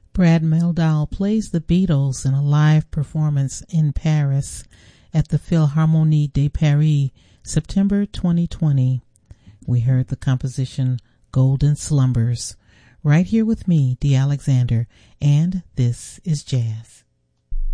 Brad Mehldau plays the Beatles in a live performance in Paris at the Philharmonie de Paris, September 2020. We heard the composition Golden Slumbers. Right here with me, Dee Alexander, and this is Jazz.